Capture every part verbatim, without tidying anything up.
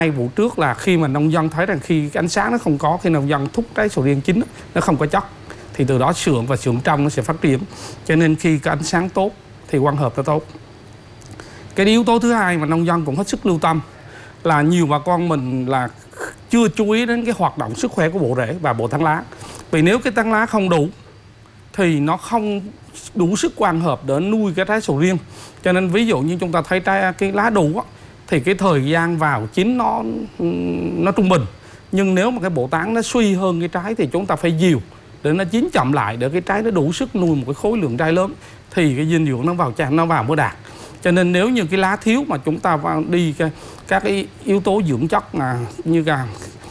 Hai vụ trước là khi mà nông dân thấy rằng khi cái ánh sáng nó không có, khi nông dân thúc trái sầu riêng chín nó không có chất, thì từ đó sượng và sượng trong nó sẽ phát triển. Cho nên khi cái ánh sáng tốt thì quang hợp nó tốt. Cái yếu tố thứ hai mà nông dân cũng hết sức lưu tâm là nhiều bà con mình là chưa chú ý đến cái hoạt động sức khỏe của bộ rễ và bộ tán lá. Vì nếu cái tán lá không đủ thì nó không đủ sức quang hợp để nuôi cái trái sầu riêng. Cho nên ví dụ như chúng ta thấy trái cái lá đủ á, thì cái thời gian vào chín nó nó trung bình. Nhưng nếu mà cái bộ tán nó suy hơn cái trái thì chúng ta phải dìu để nó chín chậm lại, để cái trái nó đủ sức nuôi một cái khối lượng trái lớn, thì cái dinh dưỡng nó vào trái nó vào mới đạt. Cho nên nếu như cái lá thiếu mà chúng ta vào đi cái, các cái yếu tố dưỡng chất là như là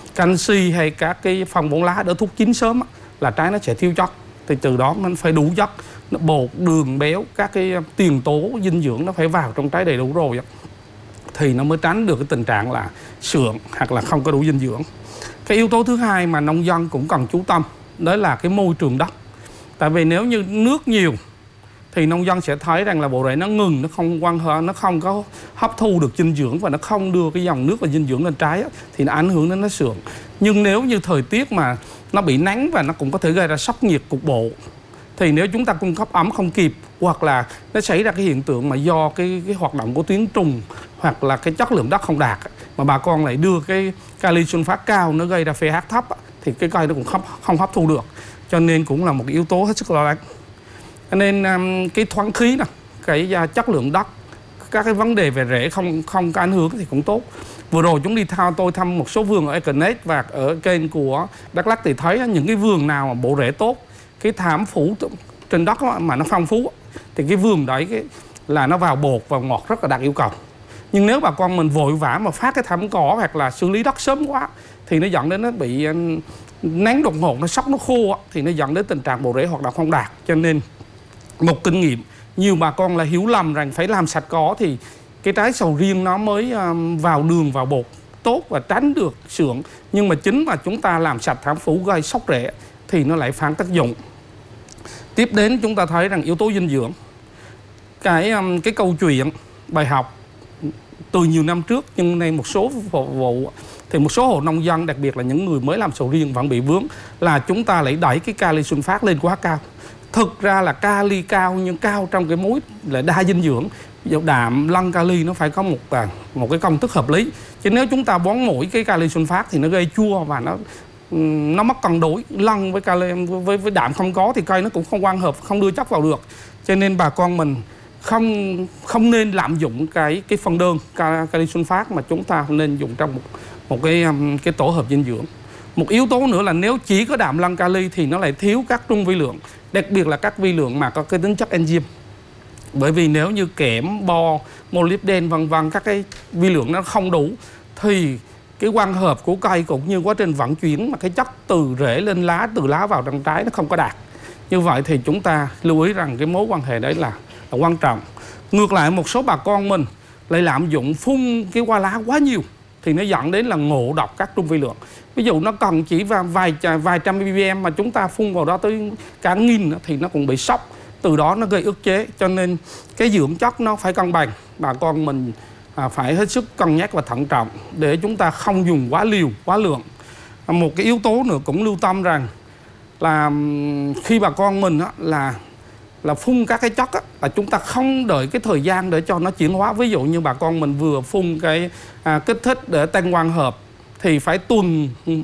canxi hay các cái phân bón lá đỡ thúc chín sớm á, là trái nó sẽ thiếu chất. Thì từ đó nó phải đủ chất, nó bột, đường, béo, các cái tiền tố dinh dưỡng nó phải vào trong trái đầy đủ rồi á, thì nó mới tránh được cái tình trạng là sượng hoặc là không có đủ dinh dưỡng. Cái yếu tố thứ hai mà nông dân cũng cần chú tâm đó là cái môi trường đất. Tại vì nếu như nước nhiều thì nông dân sẽ thấy rằng là bộ rễ nó ngừng, nó không quang hợp, nó không có hấp thu được dinh dưỡng và nó không đưa cái dòng nước và dinh dưỡng lên trái á, thì nó ảnh hưởng đến nó sượng. Nhưng nếu như thời tiết mà nó bị nắng và nó cũng có thể gây ra sốc nhiệt cục bộ, thì nếu chúng ta cung cấp ấm không kịp, hoặc là nó xảy ra cái hiện tượng mà do cái, cái hoạt động của tuyến trùng hoặc là cái chất lượng đất không đạt, mà bà con lại đưa cái kali sunfat cao, nó gây ra pH thấp, thì cái cây nó cũng không, không hấp thu được. Cho nên cũng là một cái yếu tố hết sức lo lắng. Cho nên um, cái thoáng khí nè, cái uh, chất lượng đất, các cái vấn đề về rễ không không có ảnh hưởng thì cũng tốt. Vừa rồi chúng đi thao tôi thăm một số vườn ở Econet và ở kênh của Đắk Lắk thì thấy những cái vườn nào mà bộ rễ tốt, cái thảm phủ trên đất mà nó phong phú, thì cái vườn đấy cái, là nó vào bột và ngọt rất là đạt yêu cầu. Nhưng nếu bà con mình vội vã mà phát cái thảm cỏ hoặc là xử lý đất sớm quá thì nó dẫn đến nó bị nắng đột ngột, nó sốc, nó khô, thì nó dẫn đến tình trạng bộ rễ hoạt động không đạt. Cho nên một kinh nghiệm, nhiều bà con là hiểu lầm rằng phải làm sạch cỏ thì cái trái sầu riêng nó mới vào đường, vào bột tốt và tránh được sượng. Nhưng mà chính mà chúng ta làm sạch thảm phủ gây sốc rễ thì nó lại phản tác dụng. Tiếp đến chúng ta thấy rằng yếu tố dinh dưỡng. Cái, cái câu chuyện, bài học từ nhiều năm trước, nhưng nay một số vụ thì một số hộ nông dân, đặc biệt là những người mới làm sầu riêng vẫn bị vướng là chúng ta lại đẩy cái kali sunfat lên quá cao. Thực ra là kali cao nhưng cao trong cái mối là đa dinh dưỡng. Đạm, lân, kali nó phải có một một cái công thức hợp lý. Chứ nếu chúng ta bón mỗi cái kali sunfat thì nó gây chua và nó nó mất cân đối. Lân với kali với, với đạm không có thì cây nó cũng không quang hợp, không đưa chất vào được. Cho nên bà con mình không không nên lạm dụng cái cái phân đơn kali sunfat, mà chúng ta nên dùng trong một một cái cái tổ hợp dinh dưỡng. Một yếu tố nữa là nếu chỉ có đạm, lân, kali thì nó lại thiếu các trung vi lượng, đặc biệt là các vi lượng mà có cái tính chất enzyme. Bởi vì nếu như kẽm, bo, molybden vân vân, các cái vi lượng nó không đủ thì cái quang hợp của cây cũng như quá trình vận chuyển mà cái chất từ rễ lên lá, từ lá vào trong trái nó không có đạt. Như vậy thì chúng ta lưu ý rằng cái mối quan hệ đấy là, là quan trọng. Ngược lại, một số bà con mình lại lạm dụng phun cái hoa lá quá nhiều thì nó dẫn đến là ngộ độc các trung vi lượng. Ví dụ nó cần chỉ vài vài trăm ppm mà chúng ta phun vào đó tới cả nghìn thì nó cũng bị sốc. Từ đó nó gây ức chế. Cho nên cái dưỡng chất nó phải cân bằng. Bà con mình à, phải hết sức cân nhắc và thận trọng để chúng ta không dùng quá liều, quá lượng. À, một cái yếu tố nữa cũng lưu tâm rằng là khi bà con mình á, là là phun các cái chất á, là chúng ta không đợi cái thời gian để cho nó chuyển hóa. Ví dụ như bà con mình vừa phun cái à, kích thích để tăng quang hợp thì phải tuần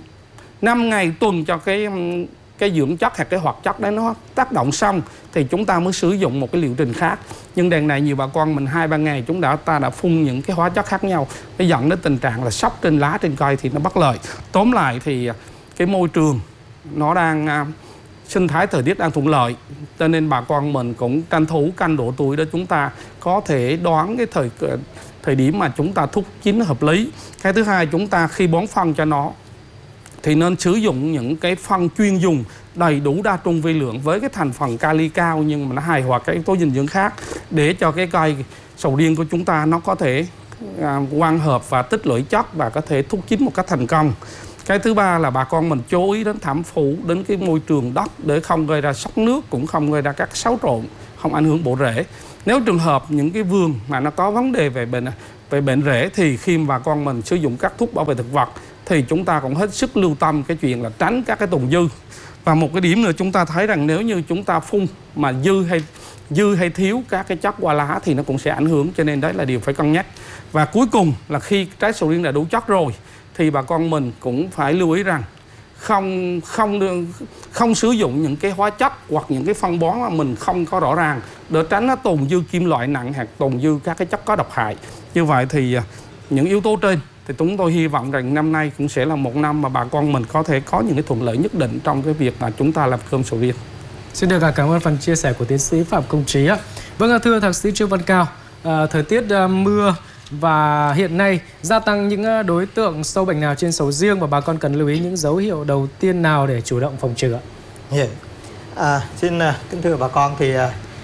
năm ngày tuần cho cái cái dưỡng chất hoặc cái hoạt chất đấy nó tác động xong thì chúng ta mới sử dụng một cái liệu trình khác. Nhưng đằng này nhiều bà con mình hai ba ngày chúng đã ta đã phun những cái hóa chất khác nhau, nó dẫn đến tình trạng là sốc trên lá, trên cây thì nó bất lợi. Tóm lại thì cái môi trường nó đang sinh thái thời tiết đang thuận lợi, cho nên bà con mình cũng tranh thủ canh độ tuổi để chúng ta có thể đoán cái thời thời điểm mà chúng ta thúc chín hợp lý. Cái thứ hai, chúng ta khi bón phân cho nó thì nên sử dụng những cái phân chuyên dùng đầy đủ đa trung vi lượng với cái thành phần kali cao nhưng mà nó hài hòa các yếu tố dinh dưỡng khác để cho cái cây sầu riêng của chúng ta nó có thể à, quang hợp và tích lũy chất và có thể thúc chín một cách thành công. Cái thứ ba là bà con mình chú ý đến thảm phủ, đến cái môi trường đất để không gây ra sốc nước, cũng không gây ra các xáo trộn, không ảnh hưởng bộ rễ. Nếu trường hợp những cái vườn mà nó có vấn đề về bệnh về bệnh rễ thì khi mà bà con mình sử dụng các thuốc bảo vệ thực vật thì chúng ta cũng hết sức lưu tâm cái chuyện là tránh các cái tồn dư. Và một cái điểm nữa chúng ta thấy rằng nếu như chúng ta phun mà dư hay dư hay thiếu các cái chất qua lá thì nó cũng sẽ ảnh hưởng, cho nên đấy là điều phải cân nhắc. Và cuối cùng là khi trái sầu riêng đã đủ chất rồi thì bà con mình cũng phải lưu ý rằng không không không sử dụng những cái hóa chất hoặc những cái phân bón mà mình không có rõ ràng để tránh nó tồn dư kim loại nặng hoặc tồn dư các cái chất có độc hại. Như vậy thì những yếu tố trên thì chúng tôi hy vọng rằng năm nay cũng sẽ là một năm mà bà con mình có thể có những cái thuận lợi nhất định trong cái việc mà chúng ta làm cơm sầu riêng. Xin được cảm ơn phần chia sẻ của tiến sĩ Phạm Công Trí. Vâng, thưa thạc sĩ Trương Văn Cao, à, thời tiết à, mưa và hiện nay gia tăng những đối tượng sâu bệnh nào trên sầu riêng và bà con cần lưu ý những dấu hiệu đầu tiên nào để chủ động phòng trừ ạ? Yeah. À, xin uh, kính thưa bà con, thì uh,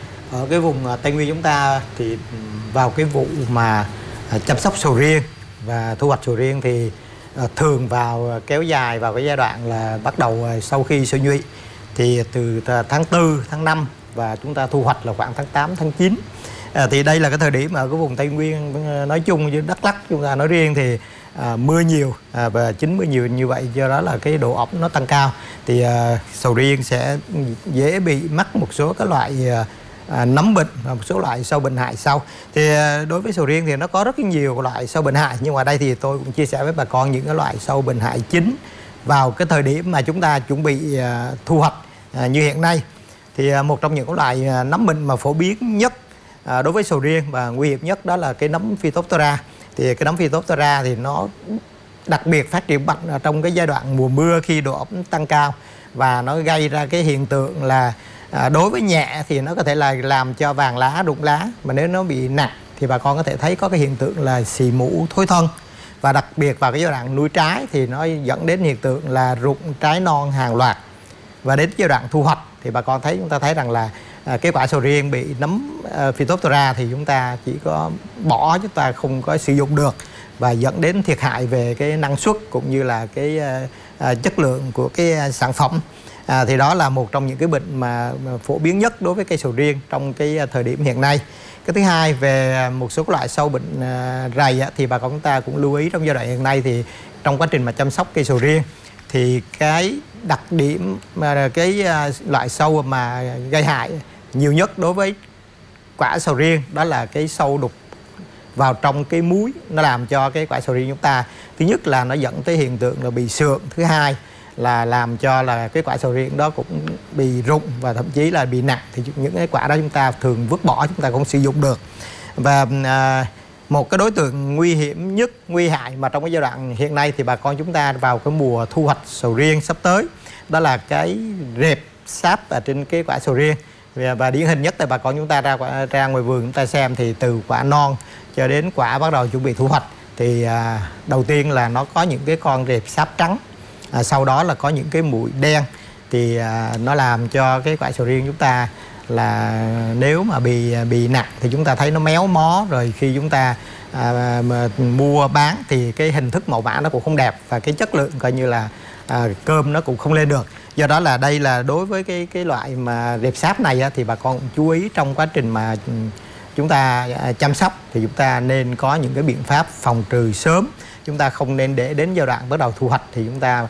ở cái vùng uh, Tây Nguyên chúng ta thì vào cái vụ mà uh, chăm sóc sầu riêng và thu hoạch sầu riêng thì uh, thường vào uh, kéo dài vào cái giai đoạn là bắt đầu uh, sau khi sơ nhụy, thì từ tháng tư, tháng năm và chúng ta thu hoạch là khoảng tháng tám, tháng chín. À, thì đây là cái thời điểm ở cái vùng Tây Nguyên nói chung với Đắk Lắk chúng ta nói riêng thì à, mưa nhiều à, và chín mưa nhiều như vậy, do đó là cái độ ẩm nó tăng cao, thì à, sầu riêng sẽ dễ bị mắc một số các loại à, nấm bệnh và một số loại sâu bệnh hại sau. Thì à, đối với sầu riêng thì nó có rất nhiều loại sâu bệnh hại, nhưng mà đây thì tôi cũng chia sẻ với bà con những cái loại sâu bệnh hại chính vào cái thời điểm mà chúng ta chuẩn bị à, thu hoạch à, như hiện nay. Thì à, một trong những cái loại à, nấm bệnh mà phổ biến nhất À, đối với sầu riêng và nguy hiểm nhất đó là cái nấm Phytophthora. Thì cái nấm Phytophthora thì nó đặc biệt phát triển mạnh ở trong cái giai đoạn mùa mưa khi độ ẩm tăng cao, và nó gây ra cái hiện tượng là à, đối với nhẹ thì nó có thể là làm cho vàng lá, rụng lá, mà nếu nó bị nặng thì bà con có thể thấy có cái hiện tượng là xì mũ, thối thân, và đặc biệt vào cái giai đoạn nuôi trái thì nó dẫn đến hiện tượng là rụng trái non hàng loạt. Và đến giai đoạn thu hoạch thì bà con thấy chúng ta thấy rằng là À, cái quả sầu riêng bị nấm uh, Phytophthora thì chúng ta chỉ có bỏ, chúng ta không có sử dụng được, và dẫn đến thiệt hại về cái năng suất cũng như là cái uh, uh, chất lượng của cái uh, sản phẩm. À, thì đó là một trong những cái bệnh mà, mà phổ biến nhất đối với cây sầu riêng trong cái uh, thời điểm hiện nay. Cái thứ hai, về một số loại sâu bệnh uh, rầy á, thì bà con chúng ta cũng lưu ý trong giai đoạn hiện nay thì trong quá trình mà chăm sóc cây sầu riêng thì cái đặc điểm mà cái uh, loại sâu mà gây hại nhiều nhất đối với quả sầu riêng đó là cái sâu đục vào trong cái múi, nó làm cho cái quả sầu riêng chúng ta, thứ nhất là nó dẫn tới hiện tượng là bị sượng, thứ hai là làm cho là cái quả sầu riêng đó cũng bị rụng và thậm chí là bị nặng, thì những cái quả đó chúng ta thường vứt bỏ, chúng ta không sử dụng được. Và à, một cái đối tượng nguy hiểm nhất, nguy hại mà trong cái giai đoạn hiện nay thì bà con chúng ta vào cái mùa thu hoạch sầu riêng sắp tới, đó là cái rệp sáp ở trên cái quả sầu riêng. Và điển hình nhất là bà con chúng ta ra ra ngoài vườn chúng ta xem thì từ quả non cho đến quả bắt đầu chuẩn bị thu hoạch thì à, đầu tiên là nó có những cái con rệp sáp trắng, à, sau đó là có những cái bụi đen, thì à, nó làm cho cái quả sầu riêng chúng ta là nếu mà bị bị nặng thì chúng ta thấy nó méo mó, rồi khi chúng ta à, mà mua bán thì cái hình thức màu mã nó cũng không đẹp, và cái chất lượng coi như là à, cơm nó cũng không lên được. Do đó là đây là đối với cái cái loại mà rệp sáp này á, thì bà con cũng chú ý trong quá trình mà chúng ta chăm sóc thì chúng ta nên có những cái biện pháp phòng trừ sớm. Chúng ta không nên để đến giai đoạn bắt đầu thu hoạch thì chúng ta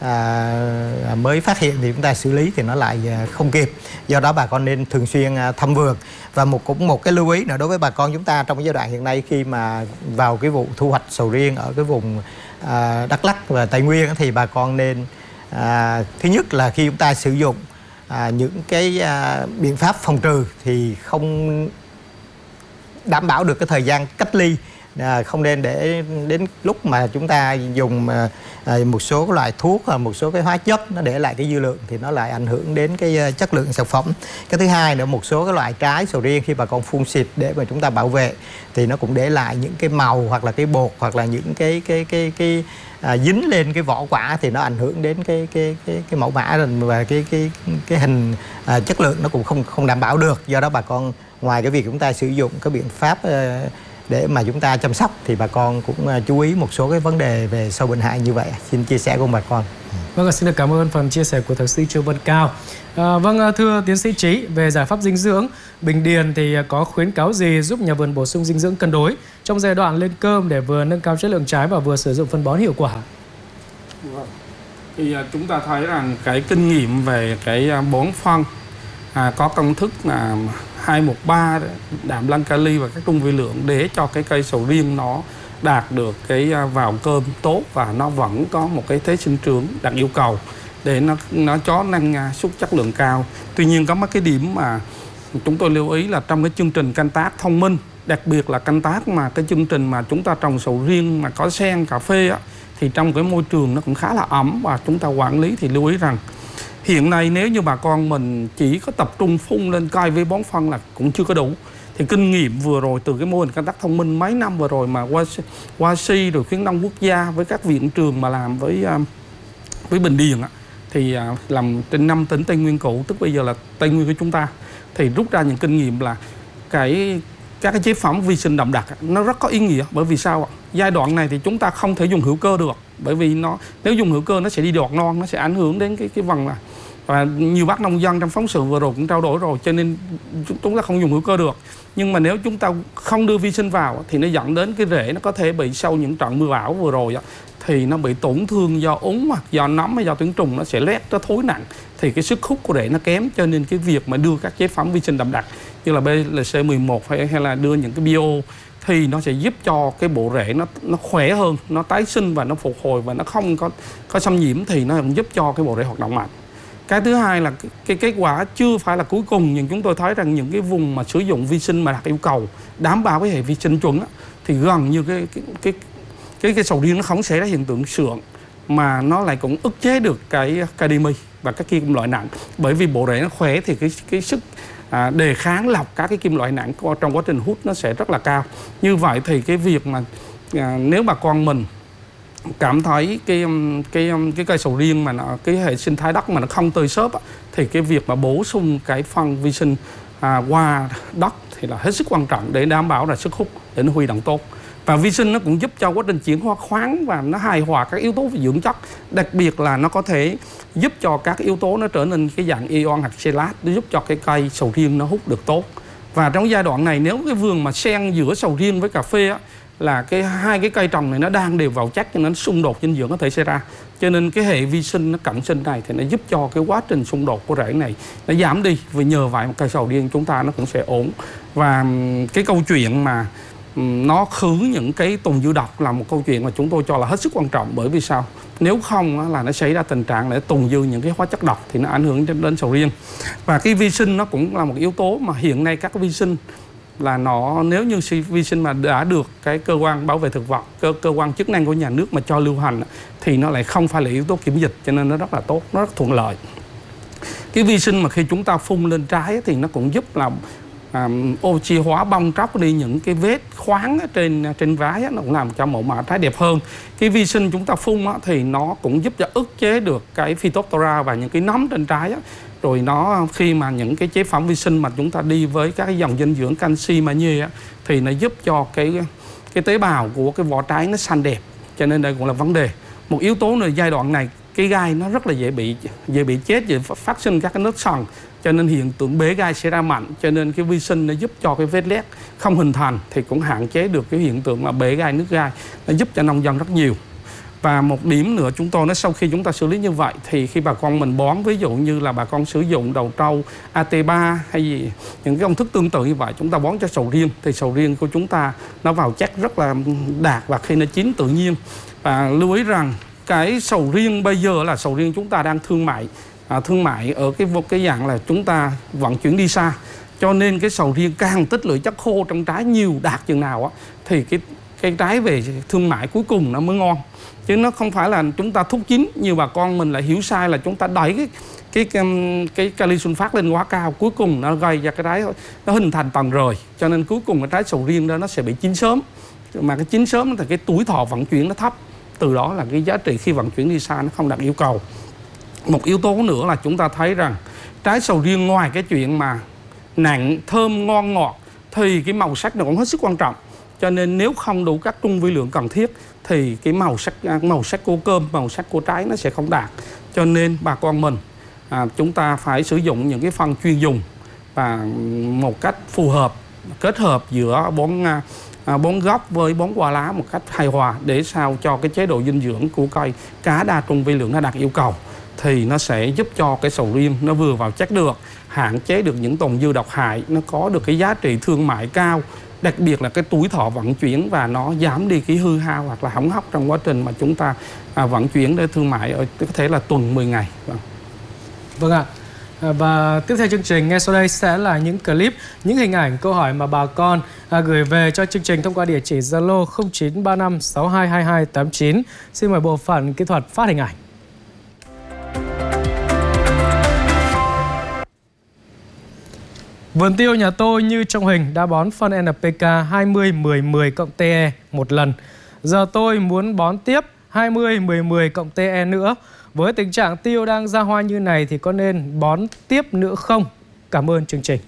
à, mới phát hiện thì chúng ta xử lý thì nó lại không kịp. Do đó bà con nên thường xuyên thăm vườn. Và một cũng một cái lưu ý nữa đối với bà con chúng ta trong cái giai đoạn hiện nay, khi mà vào cái vụ thu hoạch sầu riêng ở cái vùng à, Đắk Lắk và Tây Nguyên thì bà con nên À, thứ nhất là khi chúng ta sử dụng à, những cái à, biện pháp phòng trừ thì không đảm bảo được cái thời gian cách ly, à, không nên để đến lúc mà chúng ta dùng à, à, một số loại thuốc hoặc một số cái hóa chất nó để lại cái dư lượng thì nó lại ảnh hưởng đến cái uh, chất lượng sản phẩm. Cái thứ hai nữa, một số cái loại trái sầu riêng khi bà con phun xịt để mà chúng ta bảo vệ thì nó cũng để lại những cái màu hoặc là cái bột hoặc là những cái cái cái cái, cái à, dính lên cái vỏ quả thì nó ảnh hưởng đến cái cái cái cái mẫu mã và cái cái cái hình à, chất lượng nó cũng không không đảm bảo được. Do đó bà con ngoài cái việc chúng ta sử dụng cái biện pháp uh, để mà chúng ta chăm sóc thì bà con cũng chú ý một số cái vấn đề về sâu bệnh hại như vậy. Xin chia sẻ cùng bà con. Vâng, xin được cảm ơn phần chia sẻ của thạc sĩ Trương Văn Cao. À, vâng, thưa tiến sĩ Trí, về giải pháp dinh dưỡng, Bình Điền thì có khuyến cáo gì giúp nhà vườn bổ sung dinh dưỡng cân đối trong giai đoạn lên cơm để vừa nâng cao chất lượng trái và vừa sử dụng phân bón hiệu quả? Vâng. Thì uh, chúng ta thấy rằng cái kinh nghiệm về cái uh, bón phân à, có công thức là hai một ba đạm lân kali và các trung vi lượng để cho cái cây sầu riêng nó đạt được cái uh, vào cơm tốt và nó vẫn có một cái thế sinh trưởng đạt yêu cầu để nó nó cho năng uh, suất chất lượng cao. Tuy nhiên có mấy cái điểm mà chúng tôi lưu ý là trong cái chương trình canh tác thông minh, đặc biệt là canh tác mà cái chương trình mà chúng ta trồng sầu riêng mà có sen cà phê á, thì trong cái môi trường nó cũng khá là ẩm và chúng ta quản lý thì lưu ý rằng hiện nay nếu như bà con mình chỉ có tập trung phun lên cây với bón phân là cũng chưa có đủ. Thì kinh nghiệm vừa rồi từ cái mô hình canh tác thông minh mấy năm vừa rồi mà Hoa Si rồi khuyến nông quốc gia với các viện trường mà làm với với Bình Điền á, thì làm trên năm tỉnh Tây Nguyên cũ, tức bây giờ là Tây Nguyên của chúng ta, thì rút ra những kinh nghiệm là cái các cái chế phẩm vi sinh đậm đặc nó rất có ý nghĩa. Bởi vì sao ạ? Giai đoạn này thì chúng ta không thể dùng hữu cơ được, bởi vì nó nếu dùng hữu cơ nó sẽ đi đọt non, nó sẽ ảnh hưởng đến cái cái vần này. Và nhiều bác nông dân trong phóng sự vừa rồi cũng trao đổi rồi, cho nên chúng ta không dùng hữu cơ được. Nhưng mà nếu chúng ta không đưa vi sinh vào thì nó dẫn đến cái rễ nó có thể bị sau những trận mưa bão vừa rồi thì nó bị tổn thương do úng hoặc do nấm hay do tuyến trùng, nó sẽ loét, nó thối nặng, thì cái sức hút của rễ nó kém. Cho nên cái việc mà đưa các chế phẩm vi sinh đậm đặc như là bê lờ xê mười một hay, hay là đưa những cái bio thì nó sẽ giúp cho cái bộ rễ nó nó khỏe hơn, nó tái sinh và nó phục hồi và nó không có có xâm nhiễm, thì nó cũng giúp cho cái bộ rễ hoạt động mạnh. Cái thứ hai là cái kết quả chưa phải là cuối cùng, nhưng chúng tôi thấy rằng những cái vùng mà sử dụng vi sinh mà đạt yêu cầu, đảm bảo cái hệ vi sinh chuẩn á, thì gần như cái cái cái cái, cái sầu riêng nó không xảy ra hiện tượng sượng, mà nó lại cũng ức chế được cái cadimi và các kim loại nặng. Bởi vì bộ rễ nó khỏe thì cái cái sức à, đề kháng lọc các cái kim loại nặng trong quá trình hút nó sẽ rất là cao. Như vậy thì cái việc mà à, nếu bà con mình cảm thấy cái cái cái cây sầu riêng mà nó, cái hệ sinh thái đất mà nó không tơi xốp á, thì cái việc mà bổ sung cái phân vi sinh à, qua đất thì là hết sức quan trọng để đảm bảo là sức hút để nó huy động tốt. Và vi sinh nó cũng giúp cho quá trình chuyển hóa khoáng và nó hài hòa các yếu tố về dưỡng chất, đặc biệt là nó có thể giúp cho các yếu tố nó trở nên cái dạng ion hoặc chelat, để giúp cho cái cây sầu riêng nó hút được tốt. Và trong giai đoạn này nếu cái vườn mà xen giữa sầu riêng với cà phê á, là cái hai cái cây trồng này nó đang đều vào chất cho nên xung đột dinh dưỡng có thể xảy ra. Cho nên cái hệ vi sinh nó cận sinh này thì nó giúp cho cái quá trình xung đột của rễ này nó giảm đi, vì nhờ vậy một cây sầu riêng chúng ta nó cũng sẽ ổn. Và cái câu chuyện mà nó khử những cái tồn dư độc là một câu chuyện mà chúng tôi cho là hết sức quan trọng. Bởi vì sao? Nếu không là nó xảy ra tình trạng để tồn dư những cái hóa chất độc thì nó ảnh hưởng đến, đến sầu riêng. Và cái vi sinh nó cũng là một yếu tố mà hiện nay các cái vi sinh là nó, nếu như vi sinh mà đã được cái cơ quan bảo vệ thực vật, cơ, cơ quan chức năng của nhà nước mà cho lưu hành thì nó lại không phải là yếu tố kiểm dịch, cho nên nó rất là tốt, nó rất thuận lợi. Cái vi sinh mà khi chúng ta phun lên trái thì nó cũng giúp là à, oxy hóa bong tróc đi những cái vết khoáng ở trên trên trái, nó cũng làm cho mẫu mã trái đẹp hơn. Cái vi sinh chúng ta phun thì nó cũng giúp cho ức chế được cái Phytophthora và những cái nấm trên trái. Rồi nó khi mà những cái chế phẩm vi sinh mà chúng ta đi với các cái dòng dinh dưỡng canxi magie á, thì nó giúp cho cái cái tế bào của cái vỏ trái nó xanh đẹp. Cho nên đây cũng là vấn đề. Một yếu tố nữa giai đoạn này cái gai nó rất là dễ bị dễ bị chết, dễ phát sinh các cái nốt sần, cho nên hiện tượng bể gai sẽ ra mạnh. Cho nên cái vi sinh nó giúp cho cái vết lét không hình thành thì cũng hạn chế được cái hiện tượng là bể gai, nứt gai, nó giúp cho nông dân rất nhiều. Và một điểm nữa chúng tôi nói sau khi chúng ta xử lý như vậy thì khi bà con mình bón, ví dụ như là bà con sử dụng đầu trâu A T ba hay gì những cái công thức tương tự như vậy, chúng ta bón cho sầu riêng thì sầu riêng của chúng ta nó vào chất rất là đạt và khi nó chín tự nhiên. Và lưu ý rằng cái sầu riêng bây giờ là sầu riêng chúng ta đang thương mại à, thương mại ở cái cái dạng là chúng ta vận chuyển đi xa, cho nên cái sầu riêng càng tích lũy chất khô trong trái nhiều đạt chừng nào á thì cái cái trái về thương mại cuối cùng nó mới ngon. Chứ nó không phải là chúng ta thúc chín, nhiều bà con mình lại hiểu sai là chúng ta đẩy cái cái cái, cái kali sunfat lên quá cao, cuối cùng nó gây ra cái trái nó hình thành tầng rời, cho nên cuối cùng cái trái sầu riêng đó nó sẽ bị chín sớm. Mà cái chín sớm thì cái tuổi thọ vận chuyển nó thấp, từ đó là cái giá trị khi vận chuyển đi xa nó không đạt yêu cầu. Một yếu tố nữa là chúng ta thấy rằng trái sầu riêng ngoài cái chuyện mà nặng, thơm, ngon, ngọt thì cái màu sắc nó cũng hết sức quan trọng. Cho nên nếu không đủ các trung vi lượng cần thiết thì cái màu sắc màu sắc của cơm, màu sắc của trái nó sẽ không đạt. Cho nên bà con mình à, chúng ta phải sử dụng những cái phân chuyên dùng và một cách phù hợp, kết hợp giữa bón à, bón gốc với bón qua lá một cách hài hòa để sao cho cái chế độ dinh dưỡng của cây cá đa trung vi lượng nó đạt yêu cầu, thì nó sẽ giúp cho cái sầu riêng nó vừa vào chất được, hạn chế được những tồn dư độc hại, nó có được cái giá trị thương mại cao, đặc biệt là cái tuổi thọ vận chuyển, và nó giảm đi cái hư hao hoặc là hỏng hóc trong quá trình mà chúng ta à, vận chuyển để thương mại ở có thể là tuần mười ngày. Vâng, vâng ạ. Và tiếp theo chương trình, ngay sau đây sẽ là những clip, những hình ảnh, câu hỏi mà bà con à, gửi về cho chương trình thông qua địa chỉ Zalo không chín ba năm sáu hai hai hai tám chín. Xin mời bộ phận kỹ thuật phát hình ảnh. Vườn tiêu nhà tôi như trong hình đã bón phân en pê ca hai mươi mười mười cộng tê e một lần. Giờ tôi muốn bón tiếp hai mươi mười mười cộng tê e nữa. Với tình trạng tiêu đang ra hoa như này thì có nên bón tiếp nữa không? Cảm ơn chương trình.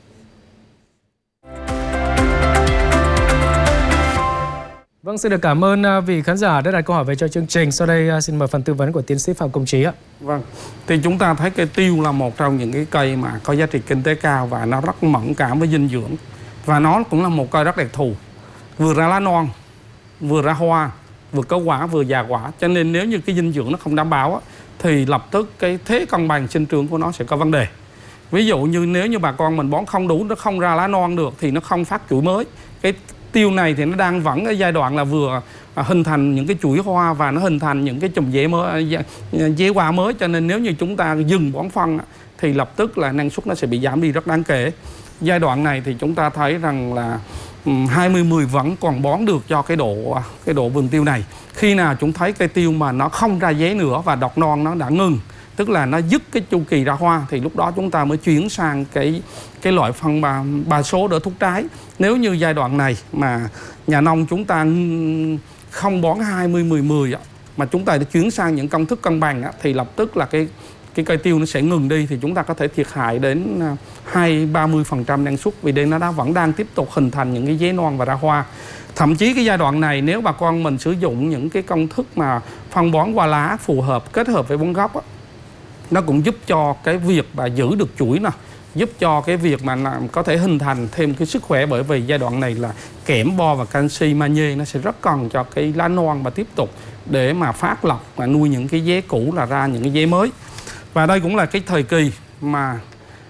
Vâng, xin được cảm ơn vị khán giả đã đặt câu hỏi về cho chương trình. Sau đây xin mời phần tư vấn của tiến sĩ Phạm Công Trí ạ. Vâng, thì chúng ta thấy cây tiêu là một trong những cái cây mà có giá trị kinh tế cao và nó rất mẫn cảm với dinh dưỡng. Và nó cũng là một cây rất đặc thù. Vừa ra lá non, vừa ra hoa, vừa có quả, vừa già quả. Cho nên nếu như cái dinh dưỡng nó không đảm bảo á, thì lập tức cái thế cân bằng sinh trưởng của nó sẽ có vấn đề. Ví dụ như nếu như bà con mình bón không đủ, nó không ra lá non được thì nó không phát chuỗi mới. Cái tiêu này thì nó đang vẫn ở giai đoạn là vừa hình thành những cái chuỗi hoa và nó hình thành những cái chùm rễ mới, rễ hoa mới. Cho nên nếu như chúng ta dừng bón phân thì lập tức là năng suất nó sẽ bị giảm đi rất đáng kể. Giai đoạn này thì chúng ta thấy rằng là hai mươi mười vẫn còn bón được cho cái độ cái độ vườn tiêu này. Khi nào chúng thấy cây tiêu mà nó không ra giấy nữa và đọt non nó đã ngừng, tức là nó dứt cái chu kỳ ra hoa, thì lúc đó chúng ta mới chuyển sang cái cái loại phân ba, ba số đỡ thuốc trái. Nếu như giai đoạn này mà nhà nông chúng ta không bón hai mươi mười mười mà chúng ta đã chuyển sang những công thức cân bằng thì lập tức là cái cái cây tiêu nó sẽ ngừng đi, thì chúng ta có thể thiệt hại đến hai ba mươi phần trăm năng suất, vì đây nó đã vẫn đang tiếp tục hình thành những cái giấy non và ra hoa. Thậm chí cái giai đoạn này nếu bà con mình sử dụng những cái công thức mà phân bón qua lá phù hợp kết hợp với bón gốc á, nó cũng giúp cho cái việc mà giữ được chuỗi nè, giúp cho cái việc mà làm có thể hình thành thêm cái sức khỏe, bởi vì giai đoạn này là kẽm, bo và canxi, magie nó sẽ rất cần cho cái lá non và tiếp tục để mà phát lọc và nuôi những cái giấy cũ là ra những cái giấy mới. Và đây cũng là cái thời kỳ mà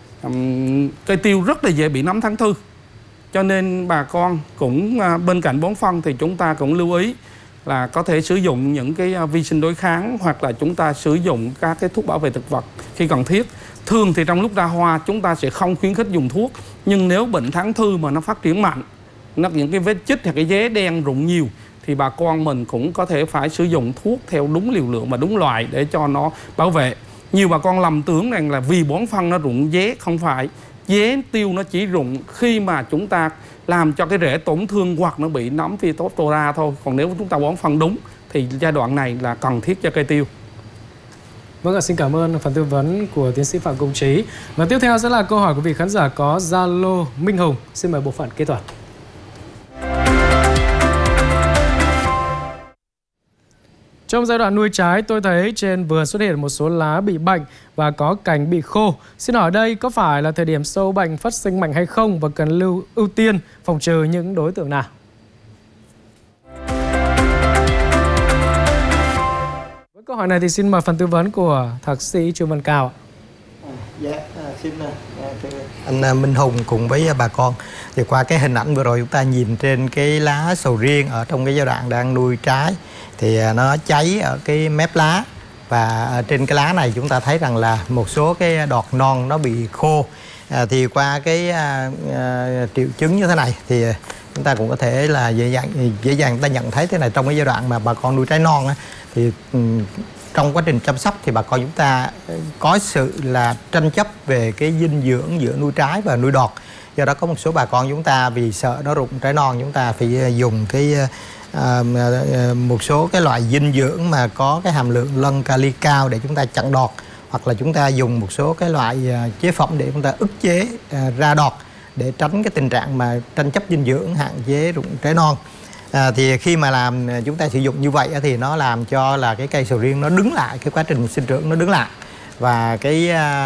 um, cây tiêu rất là dễ bị nấm tháng thư. Cho nên bà con cũng uh, bên cạnh bón phân thì chúng ta cũng lưu ý là có thể sử dụng những cái uh, vi sinh đối kháng, hoặc là chúng ta sử dụng các cái thuốc bảo vệ thực vật khi cần thiết. Thường thì trong lúc ra hoa chúng ta sẽ không khuyến khích dùng thuốc, nhưng nếu bệnh tháng thư mà nó phát triển mạnh, nó những cái vết chích hoặc cái giấy đen rụng nhiều, thì bà con mình cũng có thể phải sử dụng thuốc theo đúng liều lượng và đúng loại để cho nó bảo vệ. Nhiều bà con lầm tưởng rằng là vì bón phân nó rụng dế, không phải. Dế tiêu nó chỉ rụng khi mà chúng ta làm cho cái rễ tổn thương hoặc nó bị nấm Phytophthora thôi. Còn nếu chúng ta bón phân đúng thì giai đoạn này là cần thiết cho cây tiêu. Vâng ạ, xin cảm ơn phần tư vấn của tiến sĩ Phạm Công Trí. Và tiếp theo sẽ là câu hỏi của vị khán giả có Zalo Minh Hùng. Xin mời bộ phận kỹ thuật. Trong giai đoạn nuôi trái, tôi thấy trên vườn xuất hiện một số lá bị bệnh và có cành bị khô. Xin hỏi đây có phải là thời điểm sâu bệnh phát sinh mạnh hay không, và cần lưu ưu tiên phòng trừ những đối tượng nào? Với câu hỏi này thì xin mời phần tư vấn của thạc sĩ Trương Văn Cao. Dạ, xin anh Minh Hùng cùng với bà con. Thì qua cái hình ảnh vừa rồi chúng ta nhìn trên cái lá sầu riêng ở trong cái giai đoạn đang nuôi trái thì nó cháy ở cái mép lá, và trên cái lá này chúng ta thấy rằng là một số cái đọt non nó bị khô. À, thì qua cái à, à, triệu chứng như thế này thì chúng ta cũng có thể là dễ dàng dễ dàng ta nhận thấy thế này. Trong cái giai đoạn mà bà con nuôi trái non á, thì um, trong quá trình chăm sóc thì bà con chúng ta có sự là tranh chấp về cái dinh dưỡng giữa nuôi trái và nuôi đọt. Do đó có một số bà con chúng ta vì sợ nó rụng trái non, chúng ta phải dùng cái à, một số cái loại dinh dưỡng mà có cái hàm lượng lân kali cao để chúng ta chặn đọt, hoặc là chúng ta dùng một số cái loại chế phẩm để chúng ta ức chế à, ra đọt. để tránh cái tình trạng mà tranh chấp dinh dưỡng, hạn chế rụng trái non. À, thì khi mà làm chúng ta sử dụng như vậy thì nó làm cho là cái cây sầu riêng nó đứng lại, cái quá trình sinh trưởng nó đứng lại, và cái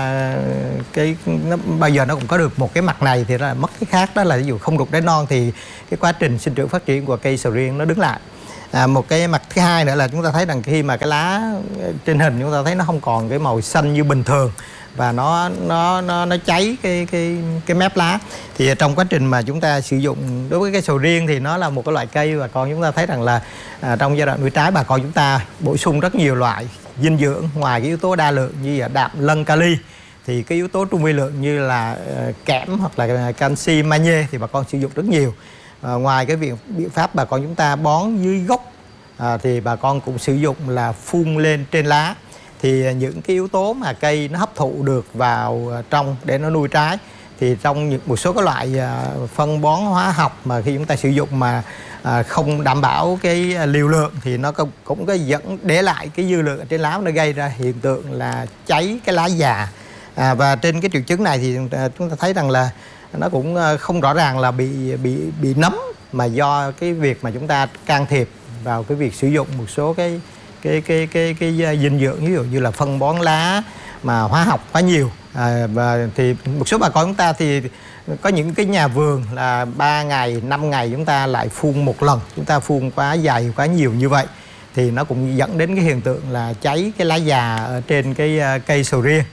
cái nó, bây giờ nó cũng có được một cái mặt này thì là mất cái khác, đó là ví dụ không rụng trái non thì cái quá trình sinh trưởng phát triển của cây sầu riêng nó đứng lại. À, một cái mặt thứ hai nữa là chúng ta thấy rằng khi mà cái lá trên hình chúng ta thấy nó không còn cái màu xanh như bình thường, và nó nó nó nó cháy cái cái cái mép lá. Thì trong quá trình mà chúng ta sử dụng đối với cây sầu riêng thì nó là một cái loại cây bà con chúng ta thấy rằng là à, trong giai đoạn nuôi trái bà con chúng ta bổ sung rất nhiều loại dinh dưỡng, ngoài cái yếu tố đa lượng như là đạm, lân, kali, thì cái yếu tố trung vi lượng như là uh, kẽm hoặc là canxi, magie thì bà con sử dụng rất nhiều. À, ngoài cái việc biện pháp bà con chúng ta bón dưới gốc à, thì bà con cũng sử dụng là phun lên trên lá. Thì những cái yếu tố mà cây nó hấp thụ được vào trong để nó nuôi trái, thì trong những một số các loại phân bón hóa học mà khi chúng ta sử dụng mà không đảm bảo cái liều lượng thì nó cũng có dẫn để lại cái dư lượng ở trên lá, nó gây ra hiện tượng là cháy cái lá già. À, và trên cái triệu chứng này thì chúng ta thấy rằng là nó cũng không rõ ràng là bị bị bị nấm, mà do cái việc mà chúng ta can thiệp vào cái việc sử dụng một số cái cái cái cái cái, cái dinh dưỡng, ví dụ như là phân bón lá mà hóa học quá nhiều. À, và thì một số bà con chúng ta thì có những cái nhà vườn là ba ngày, năm ngày chúng ta lại phun một lần, chúng ta phun quá dày, quá nhiều như vậy thì nó cũng dẫn đến cái hiện tượng là cháy cái lá già ở trên cái cây sầu riêng.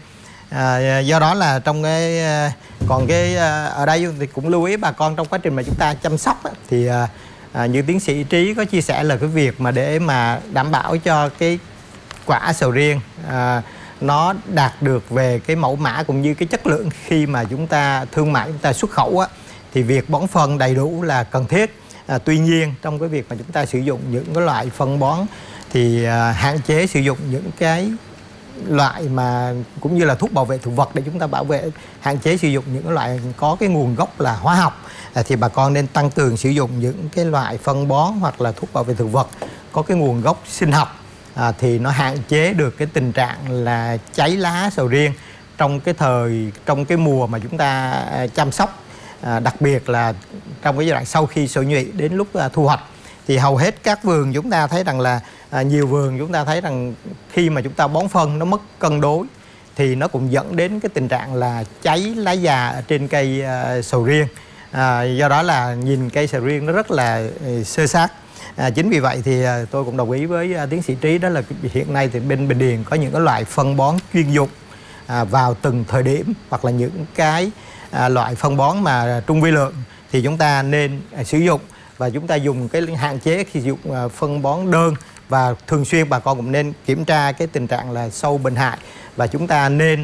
À, do đó là trong cái còn cái ở đây thì cũng lưu ý bà con trong quá trình mà chúng ta chăm sóc á, thì à, như tiến sĩ Trí có chia sẻ là cái việc mà để mà đảm bảo cho cái quả sầu riêng à, nó đạt được về cái mẫu mã cũng như cái chất lượng khi mà chúng ta thương mại, chúng ta xuất khẩu á, thì việc bón phân đầy đủ là cần thiết. À, tuy nhiên trong cái việc mà chúng ta sử dụng những cái loại phân bón thì à, hạn chế sử dụng những cái loại mà cũng như là thuốc bảo vệ thực vật để chúng ta bảo vệ, hạn chế sử dụng những cái loại có cái nguồn gốc là hóa học. À, thì bà con nên tăng cường sử dụng những cái loại phân bón hoặc là thuốc bảo vệ thực vật có cái nguồn gốc sinh học. À, thì nó hạn chế được cái tình trạng là cháy lá sầu riêng trong cái thời trong cái mùa mà chúng ta chăm sóc, à, đặc biệt là trong cái giai đoạn sau khi sổ nhụy đến lúc à, thu hoạch. Thì hầu hết các vườn chúng ta thấy rằng là à, nhiều vườn chúng ta thấy rằng khi mà chúng ta bón phân nó mất cân đối thì nó cũng dẫn đến cái tình trạng là cháy lá già ở trên cây à, sầu riêng. À, do đó là nhìn cây sầu riêng nó rất là xơ xác. À, chính vì vậy thì à, tôi cũng đồng ý với à, tiến sĩ Trí, đó là hiện nay thì bên Bình Điền có những cái loại phân bón chuyên dụng à, vào từng thời điểm, hoặc là những cái à, loại phân bón mà trung vi lượng thì chúng ta nên à, sử dụng, và chúng ta dùng cái hạn chế khi sử dụng à, phân bón đơn, và thường xuyên bà con cũng nên kiểm tra cái tình trạng là sâu bệnh hại, và chúng ta nên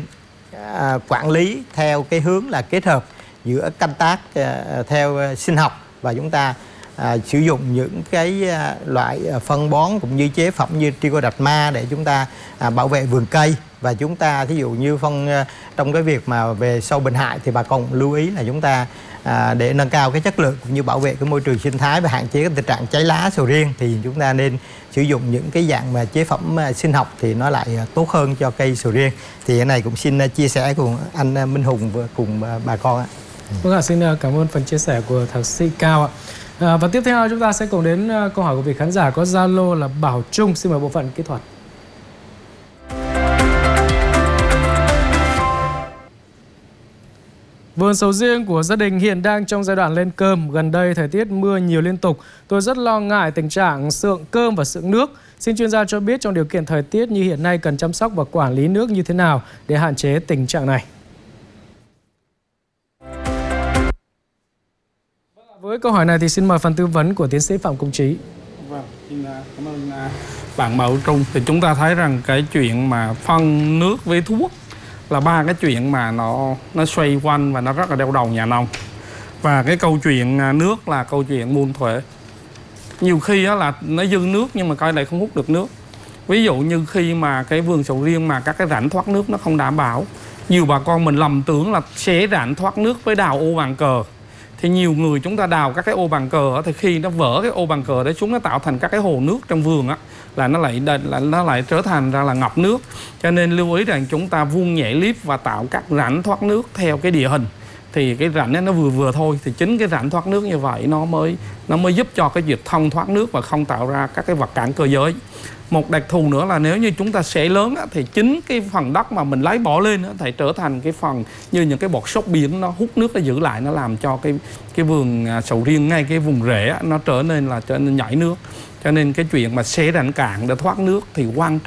à, quản lý theo cái hướng là kết hợp giữa canh tác à, theo à, sinh học, và chúng ta À, sử dụng những cái à, loại à, phân bón cũng như chế phẩm như Trichoderma để chúng ta à, bảo vệ vườn cây. Và chúng ta thí dụ như phân à, trong cái việc mà về sâu bệnh hại thì bà con lưu ý là chúng ta à, để nâng cao cái chất lượng cũng như bảo vệ cái môi trường sinh thái và hạn chế cái tình trạng cháy lá sầu riêng, thì chúng ta nên sử dụng những cái dạng mà chế phẩm à, sinh học thì nó lại à, tốt hơn cho cây sầu riêng. Thì cái này cũng xin à, chia sẻ cùng anh à, Minh Hùng và cùng à, bà con ạ. Vâng ạ, xin cảm ơn phần chia sẻ của thạc sĩ Cao ạ. À, và tiếp theo chúng ta sẽ cùng đến uh, câu hỏi của vị khán giả có Zalo là Bảo Trung. Xin mời bộ phận kỹ thuật. Vườn sầu riêng của gia đình hiện đang trong giai đoạn lên cơm. Gần đây thời tiết mưa nhiều liên tục. Tôi rất lo ngại tình trạng sượng cơm và sượng nước. Xin chuyên gia cho biết trong điều kiện thời tiết như hiện nay cần chăm sóc và quản lý nước như thế nào để hạn chế tình trạng này. Với câu hỏi này thì xin mời phần tư vấn của tiến sĩ Phạm Công Trí. Vâng, xin cảm ơn bạn Bảo Trung. Thì chúng ta thấy rằng cái chuyện mà phân nước với thuốc là ba cái chuyện mà nó nó xoay quanh và nó rất là đau đầu nhà nông. Và cái câu chuyện nước là câu chuyện muôn thuở. Nhiều khi đó là nó dư nước nhưng mà coi lại không hút được nước. Ví dụ như khi mà cái vườn sầu riêng mà các cái rãnh thoát nước nó không đảm bảo, nhiều bà con mình lầm tưởng là xé rãnh thoát nước với đào ô bàn cờ. Thì nhiều người chúng ta đào các cái ô bàn cờ thì khi nó vỡ cái ô bàn cờ đấy xuống, nó tạo thành các cái hồ nước trong vườn á, là nó lại là nó lại trở thành ra là ngập nước. Cho nên lưu ý rằng chúng ta vuông nhẹ clip và tạo các rãnh thoát nước theo cái địa hình thì cái rãnh ấy nó vừa vừa thôi, thì chính cái rãnh thoát nước như vậy nó mới nó mới giúp cho cái việc thông thoát nước và không tạo ra các cái vật cản cơ giới. Một đặc thù nữa là nếu như chúng ta xẻ lớn á, thì chính cái phần đất mà mình lấy bỏ lên á, thì trở thành cái phần như những cái bọt sóc biển, nó hút nước, nó giữ lại, nó làm cho cái cái vườn à, sầu riêng ngay cái vùng rễ á, nó trở nên là trở nên nhảy nước. Cho nên cái chuyện mà xẻ rãnh cạn để thoát nước thì quan trọng.